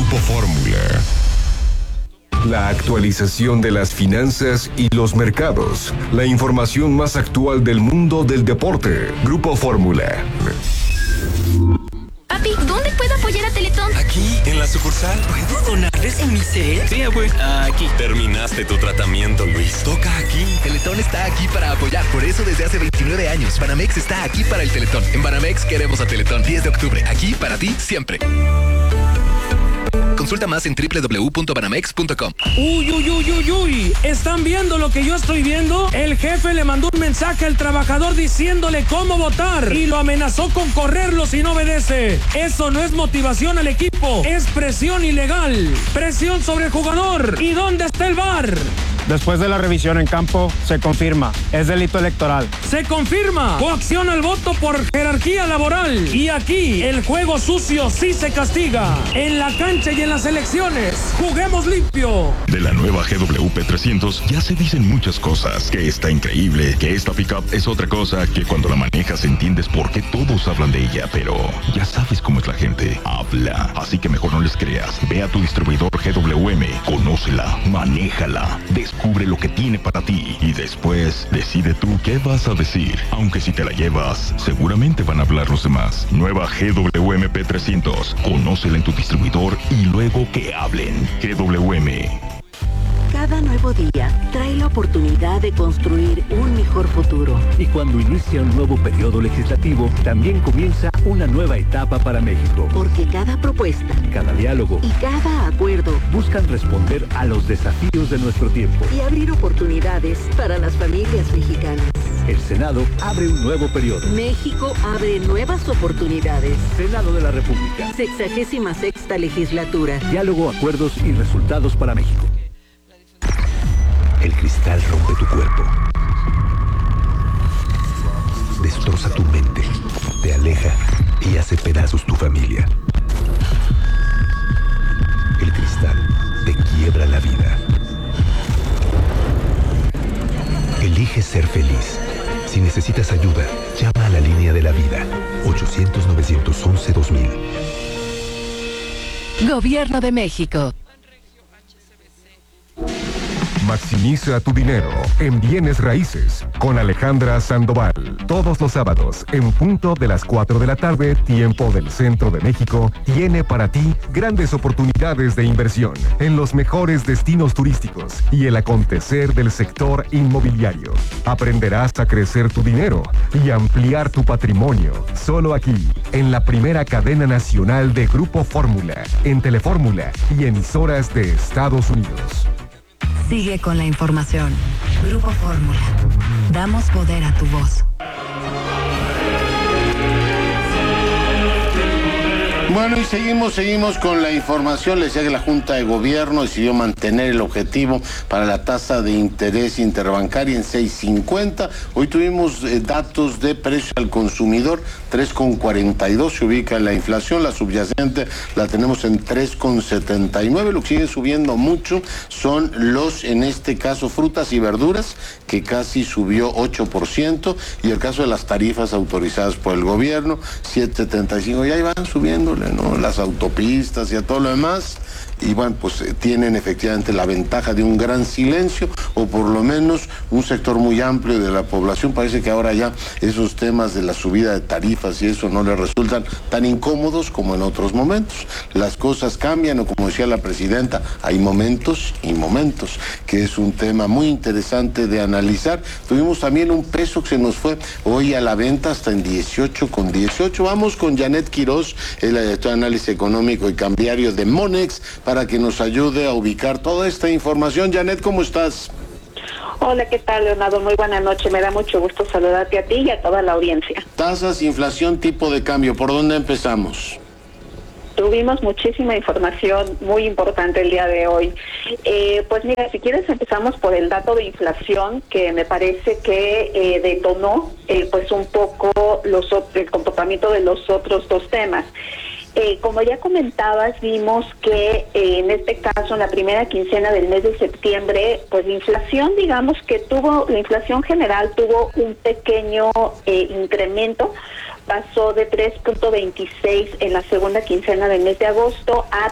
Grupo Fórmula. La actualización de las finanzas y los mercados. La información más actual del mundo del deporte. Grupo Fórmula. Papi, ¿dónde puedo apoyar a Teletón? Aquí, en la sucursal. ¿Puedo donarles en mi cel? Sí, abue. Aquí. Terminaste tu tratamiento, Luis. Toca aquí. Teletón está aquí para apoyar. Por eso desde hace 29 años, Banamex está aquí para el Teletón. En Banamex queremos a Teletón. 10 de octubre. Aquí para ti, siempre. Consulta más en www.banamex.com. Uy. ¿Están viendo lo que yo estoy viendo? El jefe le mandó un mensaje al trabajador diciéndole cómo votar y lo amenazó con correrlo si no obedece. Eso no es motivación al equipo, es presión ilegal. Presión sobre el jugador. ¿Y dónde está el VAR? Después de la revisión en campo, se confirma. Es delito electoral. Se confirma. Coacción al voto por jerarquía laboral. Y aquí, el juego sucio sí se castiga. En la cancha y en las elecciones. Juguemos limpio. De la nueva GWP 300 ya se dicen muchas cosas. Que está increíble, que esta pickup es otra cosa, que cuando la manejas entiendes por qué todos hablan de ella, pero ya sabes cómo es la gente. Habla. Así que mejor no les creas. Ve a tu distribuidor GWM, conócela, manéjala, descubre lo que tiene para ti y después decide tú qué vas a decir. Aunque si te la llevas, seguramente van a hablar los demás. Nueva GWM 300. Conócela en tu distribuidor y luego que hablen. GWM. Cada nuevo día trae la oportunidad de construir un mejor futuro. Y cuando inicia un nuevo periodo legislativo, también comienza una nueva etapa para México. Porque cada propuesta, cada diálogo y cada acuerdo buscan responder a los desafíos de nuestro tiempo y abrir oportunidades para las familias mexicanas. El Senado abre un nuevo periodo. México abre nuevas oportunidades. Senado de la República. 66ª legislatura. Diálogo, acuerdos y resultados para México. El cristal rompe tu cuerpo. Destroza tu mente. Te aleja y hace pedazos tu familia. El cristal te quiebra la vida. Elige ser feliz. Si necesitas ayuda, llama a la línea de la vida. 800-911-2000. Gobierno de México. Maximiza tu dinero en bienes raíces con Alejandra Sandoval. Todos los sábados, en punto de las 4 de la tarde, tiempo del centro de México, tiene para ti grandes oportunidades de inversión en los mejores destinos turísticos y el acontecer del sector inmobiliario. Aprenderás a crecer tu dinero y ampliar tu patrimonio. Solo aquí, en la primera cadena nacional de Grupo Fórmula, en Telefórmula y emisoras de Estados Unidos. Sigue con la información. Grupo Fórmula. Damos poder a tu voz. Bueno, y seguimos con la información. Les decía que la Junta de Gobierno decidió mantener el objetivo para la tasa de interés interbancaria en 6.50. Hoy tuvimos datos de precio al consumidor, 3.42 se ubica en la inflación, la subyacente la tenemos en 3.79. Lo que sigue subiendo mucho son en este caso, frutas y verduras, que casi subió 8%, y el caso de las tarifas autorizadas por el gobierno, 7.75, y ahí van subiéndole, ¿no? Las autopistas y a todo lo demás. Y bueno, pues tienen efectivamente la ventaja de un gran silencio, o por lo menos un sector muy amplio de la población. Parece que ahora ya esos temas de la subida de tarifas y eso no les resultan tan incómodos como en otros momentos. Las cosas cambian, o como decía la presidenta, hay momentos y momentos, que es un tema muy interesante de analizar. Tuvimos también un peso que se nos fue hoy a la venta hasta en 18.18. Vamos con Janet Quiroz, la directora de análisis económico y cambiario de Monex, para que nos ayude a ubicar toda esta información. Janet, ¿cómo estás? Hola, ¿qué tal, Leonardo? Muy buena noche. Me da mucho gusto saludarte a ti y a toda la audiencia. Tasas, inflación, tipo de cambio. ¿Por dónde empezamos? Tuvimos muchísima información muy importante el día de hoy. Pues mira, si quieres empezamos por el dato de inflación, que me parece que detonó pues un poco el comportamiento de los otros dos temas. Como ya comentabas, vimos que en este caso, en la primera quincena del mes de septiembre, pues la inflación, la inflación general tuvo un pequeño incremento, pasó de 3.26 en la segunda quincena del mes de agosto a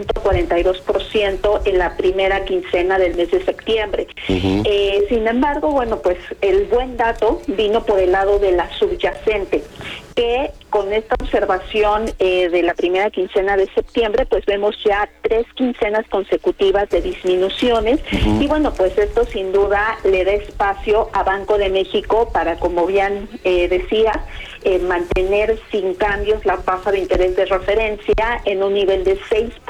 3.42% en la primera quincena del mes de septiembre. Sin embargo, bueno, pues el buen dato vino por el lado de la subyacente, que con esta observación de la primera quincena de septiembre, pues vemos ya 3 quincenas consecutivas de disminuciones, y bueno, pues esto sin duda le da espacio a Banco de México para, como bien decía, mantener sin cambios la tasa de interés de referencia en un nivel de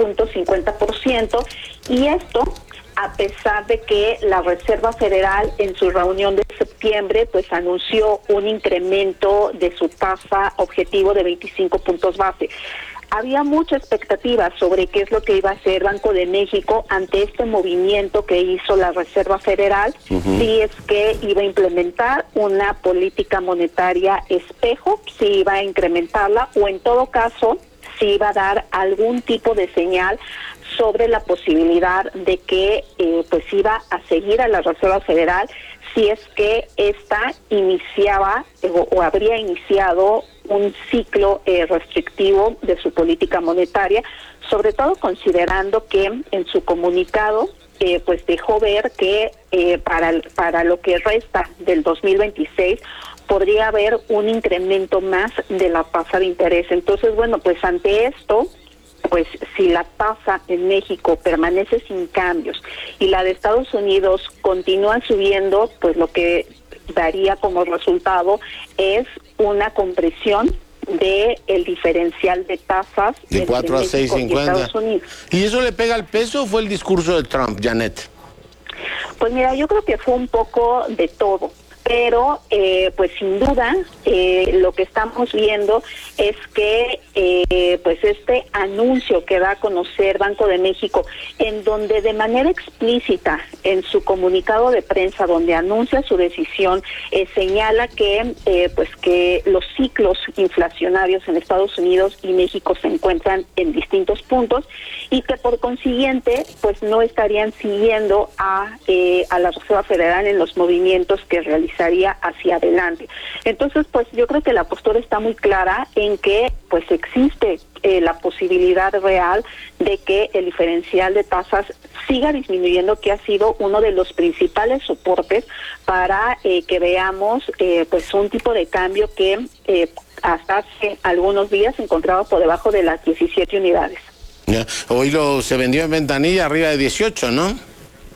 6.50%, y esto a pesar de que la Reserva Federal en su reunión de septiembre pues anunció un incremento de su tasa objetivo de 25 puntos base. Había mucha expectativa sobre qué es lo que iba a hacer Banco de México ante este movimiento que hizo la Reserva Federal, si es que iba a implementar una política monetaria espejo, si iba a incrementarla, o en todo caso si iba a dar algún tipo de señal sobre la posibilidad de que pues iba a seguir a la Reserva Federal si es que ésta iniciaba o habría iniciado un ciclo restrictivo de su política monetaria, sobre todo considerando que en su comunicado pues dejó ver que para lo que resta del 2026 podría haber un incremento más de la tasa de interés. Entonces, bueno, pues ante esto, pues si la tasa en México permanece sin cambios y la de Estados Unidos continúa subiendo, pues lo que daría como resultado es una compresión de el diferencial de tasas de 4 a 6.50. ¿Y eso le pega al peso o fue el discurso de Trump, Janet? Pues mira, yo creo que fue un poco de todo. Pero, pues sin duda, lo que estamos viendo es que, pues este anuncio que da a conocer Banco de México, en donde de manera explícita, en su comunicado de prensa, donde anuncia su decisión, señala que, pues que los ciclos inflacionarios en Estados Unidos y México se encuentran en distintos puntos y que por consiguiente, pues no estarían siguiendo a la Reserva Federal en los movimientos que realizaría hacia adelante. Entonces, pues yo creo que la postura está muy clara en que pues existe la posibilidad real de que el diferencial de tasas siga disminuyendo, que ha sido uno de los principales soportes para que veamos pues un tipo de cambio que hasta hace algunos días se encontraba por debajo de las 17 unidades. Ya. Hoy se vendió en ventanilla arriba de 18, ¿no?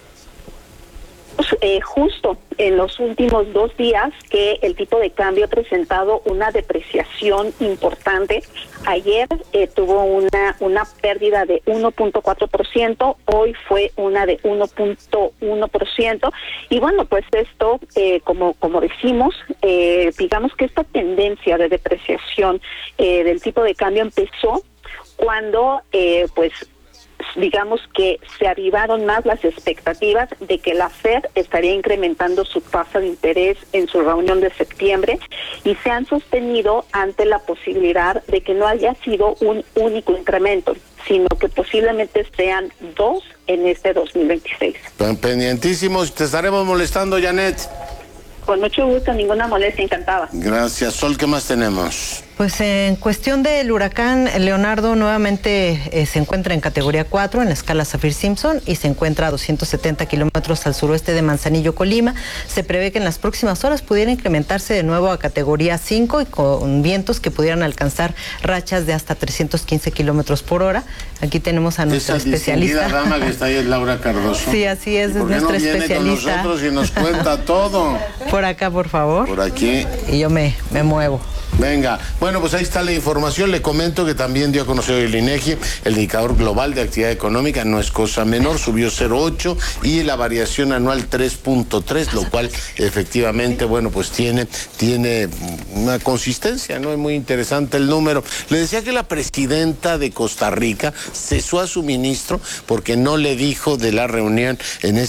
Justo en los últimos 2 días que el tipo de cambio ha presentado una depreciación importante. Ayer tuvo una pérdida de 1.4%, hoy fue una de 1.1%, y bueno, pues esto, como decimos, digamos que esta tendencia de depreciación del tipo de cambio empezó cuando pues digamos que se avivaron más las expectativas de que la Fed estaría incrementando su tasa de interés en su reunión de septiembre, y se han sostenido ante la posibilidad de que no haya sido un único incremento, sino que posiblemente sean 2 en este 2026. Pendientísimos, te estaremos molestando, Janet. Con mucho gusto, ninguna molestia, encantada. Gracias. Sol, ¿qué más tenemos? Pues en cuestión del huracán, Leonardo nuevamente se encuentra en categoría 4 en la escala Saffir-Simpson y se encuentra a 270 kilómetros al suroeste de Manzanillo, Colima. Se prevé que en las próximas horas pudiera incrementarse de nuevo a categoría 5 y con vientos que pudieran alcanzar rachas de hasta 315 kilómetros por hora. Aquí tenemos a nuestra especialista. Esa dama que está ahí es Laura Cardoso. Sí, así es nuestra especialista. Con nosotros y nos cuenta todo. Por acá, por favor. Por aquí. Y yo me muevo. Venga, bueno, pues ahí está la información. Le comento que también dio a conocer el INEGI el indicador global de actividad económica, no es cosa menor, subió 0.8 y la variación anual 3.3, lo cual efectivamente, bueno, pues tiene una consistencia, ¿no? Es muy interesante el número. Le decía que la presidenta de Costa Rica cesó a su ministro porque no le dijo de la reunión en